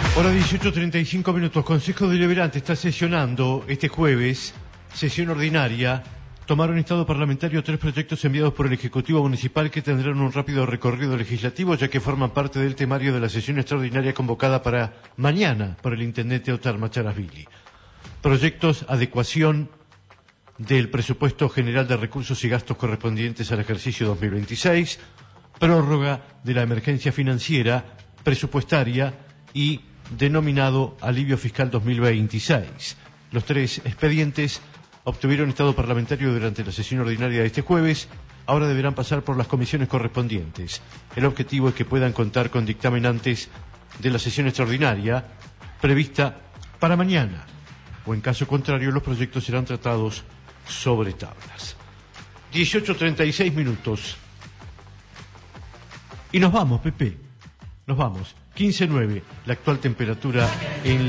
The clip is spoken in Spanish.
Hora 18:35. Consejo Deliberante está sesionando este jueves, sesión ordinaria. Tomaron estado parlamentario 3 proyectos enviados por el Ejecutivo Municipal que tendrán un rápido recorrido legislativo, ya que forman parte del temario de la sesión extraordinaria convocada para mañana por el intendente Óscar Macharasvili. Proyectos: adecuación del presupuesto general de recursos y gastos correspondientes al ejercicio 2026, prórroga de la emergencia financiera, presupuestaria y denominado alivio fiscal 2026. Los 3 expedientes obtuvieron estado parlamentario durante la sesión ordinaria de este jueves. Ahora deberán pasar por las comisiones correspondientes. El objetivo es que puedan contar con dictamen antes de la sesión extraordinaria prevista para mañana, o en caso contrario los proyectos serán tratados sobre tablas. 18:36. Y nos vamos, Pepe. Nos vamos. 15:09, la actual temperatura en